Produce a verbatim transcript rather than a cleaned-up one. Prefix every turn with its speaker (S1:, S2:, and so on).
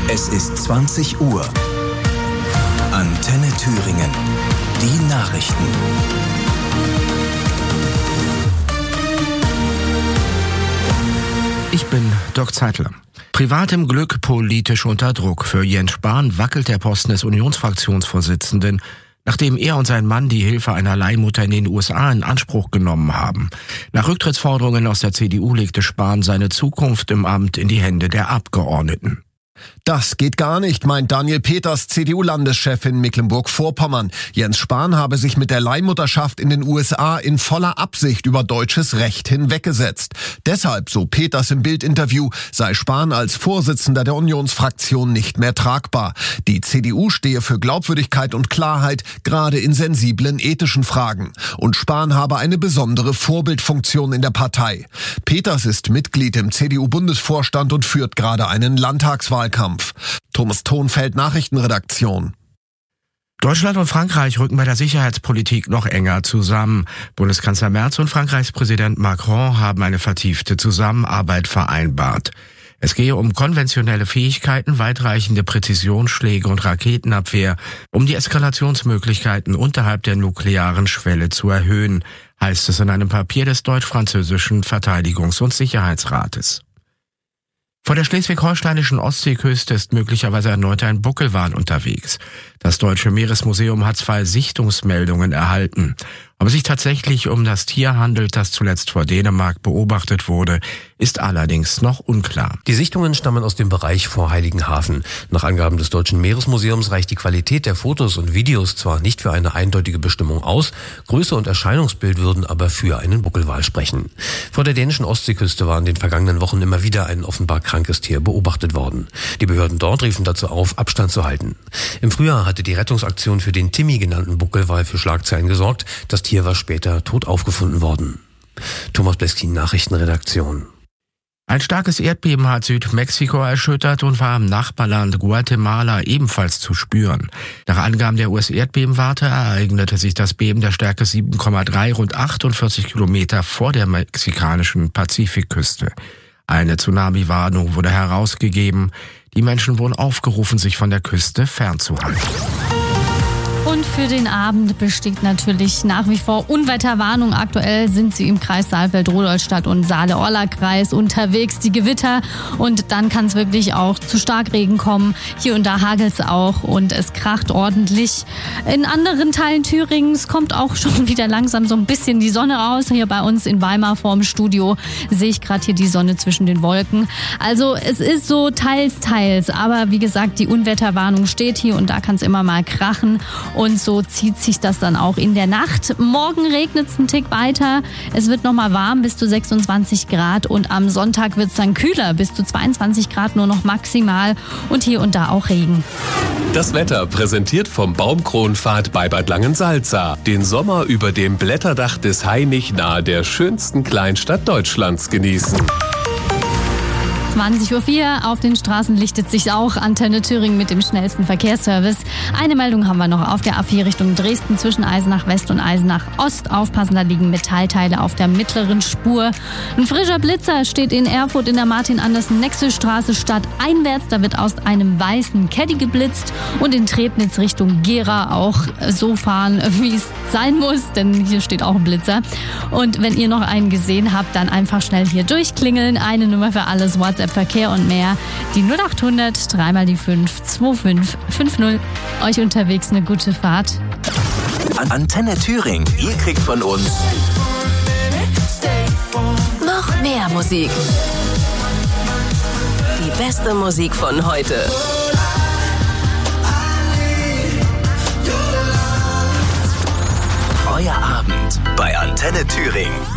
S1: Es ist zwanzig Uhr. Antenne Thüringen. Die Nachrichten.
S2: Ich bin Dirk Zeitler. Privatem Glück, politisch unter Druck. Für Jens Spahn wackelt der Posten des Unionsfraktionsvorsitzenden, nachdem er und sein Mann die Hilfe einer Leihmutter in den U S A in Anspruch genommen haben. Nach Rücktrittsforderungen aus der C D U legte Spahn seine Zukunft im Amt in die Hände der Abgeordneten.
S3: Das geht gar nicht, meint Daniel Peters, C D U-Landeschef in Mecklenburg-Vorpommern. Jens Spahn habe sich mit der Leihmutterschaft in den U S A in voller Absicht über deutsches Recht hinweggesetzt. Deshalb, so Peters im Bild-Interview, sei Spahn als Vorsitzender der Unionsfraktion nicht mehr tragbar. Die C D U stehe für Glaubwürdigkeit und Klarheit, gerade in sensiblen ethischen Fragen. Und Spahn habe eine besondere Vorbildfunktion in der Partei. Peters ist Mitglied im C D U-Bundesvorstand und führt gerade einen Landtagswahlkampf. Thomas Thonfeld, Nachrichtenredaktion.
S2: Deutschland und Frankreich rücken bei der Sicherheitspolitik noch enger zusammen. Bundeskanzler Merz und Frankreichs Präsident Macron haben eine vertiefte Zusammenarbeit vereinbart. Es gehe um konventionelle Fähigkeiten, weitreichende Präzisionsschläge und Raketenabwehr, um die Eskalationsmöglichkeiten unterhalb der nuklearen Schwelle zu erhöhen, heißt es in einem Papier des deutsch-französischen Verteidigungs- und Sicherheitsrates. Vor der schleswig-holsteinischen Ostseeküste ist möglicherweise erneut ein Buckelwal unterwegs. Das Deutsche Meeresmuseum hat zwei Sichtungsmeldungen erhalten. Ob es sich tatsächlich um das Tier handelt, das zuletzt vor Dänemark beobachtet wurde, ist allerdings noch unklar.
S4: Die Sichtungen stammen aus dem Bereich vor Heiligenhafen. Nach Angaben des Deutschen Meeresmuseums reicht die Qualität der Fotos und Videos zwar nicht für eine eindeutige Bestimmung aus, Größe und Erscheinungsbild würden aber für einen Buckelwal sprechen. Vor der dänischen Ostseeküste war in den vergangenen Wochen immer wieder ein offenbar krankes Tier beobachtet worden. Die Behörden dort riefen dazu auf, Abstand zu halten. Im Frühjahr hatte die Rettungsaktion für den Timmy genannten Buckelwal für Schlagzeilen gesorgt. Das Tier war später tot aufgefunden worden. Thomas Bleskin, Nachrichtenredaktion.
S2: Ein starkes Erdbeben hat Südmexiko erschüttert und war im Nachbarland Guatemala ebenfalls zu spüren. Nach Angaben der U S-Erdbebenwarte ereignete sich das Beben der Stärke sieben Komma drei rund achtundvierzig Kilometer vor der mexikanischen Pazifikküste. Eine Tsunami-Warnung wurde herausgegeben. Die Menschen wurden aufgerufen, sich von der Küste fernzuhalten.
S5: Und für den Abend besteht natürlich nach wie vor Unwetterwarnung. Aktuell sind sie im Kreis Saalfeld-Rudolstadt und Saale-Orla-Kreis unterwegs, die Gewitter. Und dann kann es wirklich auch zu Starkregen kommen. Hier und da hagelt es auch und es kracht ordentlich. In anderen Teilen Thüringens kommt auch schon wieder langsam so ein bisschen die Sonne raus. Hier bei uns in Weimar vorm Studio sehe ich gerade hier die Sonne zwischen den Wolken. Also es ist so teils, teils. Aber wie gesagt, die Unwetterwarnung steht hier und da kann es immer mal krachen. Und so zieht sich das dann auch in der Nacht. Morgen regnet es einen Tick weiter. Es wird nochmal warm bis zu sechsundzwanzig Grad. Und am Sonntag wird es dann kühler, bis zu zweiundzwanzig Grad nur noch maximal. Und hier und da auch Regen.
S6: Das Wetter präsentiert vom Baumkronpfad bei Bad Langensalza. Den Sommer über dem Blätterdach des Hainich nahe der schönsten Kleinstadt Deutschlands genießen.
S5: zwanzig Uhr vier, auf den Straßen lichtet sich auch. Antenne Thüringen mit dem schnellsten Verkehrsservice. Eine Meldung haben wir noch auf der A vier Richtung Dresden zwischen Eisenach West und Eisenach Ost. Aufpassen, da liegen Metallteile auf der mittleren Spur. Ein frischer Blitzer steht in Erfurt in der Martin-Andersen-Nexel-Straße stadteinwärts. Da wird aus einem weißen Caddy geblitzt und in Trebnitz Richtung Gera auch so fahren, wie es sein muss, denn hier steht auch ein Blitzer. Und wenn ihr noch einen gesehen habt, dann einfach schnell hier durchklingeln. Eine Nummer für alles, WhatsApp, Verkehr und mehr. Die null acht hundert, dreimal die fünf, zwei fünf fünf null. Euch unterwegs eine gute Fahrt.
S1: Antenne Thüringen. Ihr kriegt von uns
S7: noch mehr Musik. Die beste Musik von heute.
S1: Euer Abend bei Antenne Thüringen.